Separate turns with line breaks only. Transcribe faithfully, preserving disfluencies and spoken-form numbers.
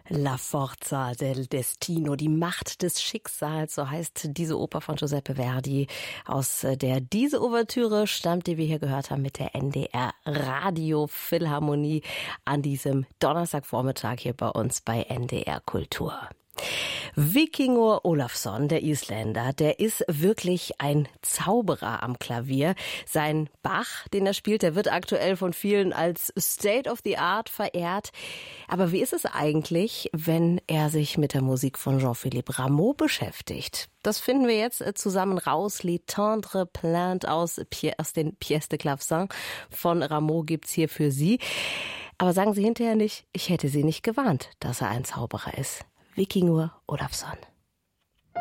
La Forza del Destino, die Macht des Schicksals, so heißt diese Oper von Giuseppe Verdi, aus der diese Ouvertüre stammt, die wir hier gehört haben mit der N D R Radio Philharmonie an diesem Donnerstagvormittag hier bei uns bei N D R Kultur. Víkingur Ólafsson, der Isländer, der ist wirklich ein Zauberer am Klavier. Sein Bach, den er spielt, der wird aktuell von vielen als State of the Art verehrt. Aber wie ist es eigentlich, wenn er sich mit der Musik von Jean-Philippe Rameau beschäftigt? Das finden wir jetzt zusammen raus. Les Tendres Plaintes aus, aus den Pièces de Clavecin von Rameau gibt's hier für Sie. Aber sagen Sie hinterher nicht, ich hätte Sie nicht gewarnt, dass er ein Zauberer ist. Víkingur Ólafsson.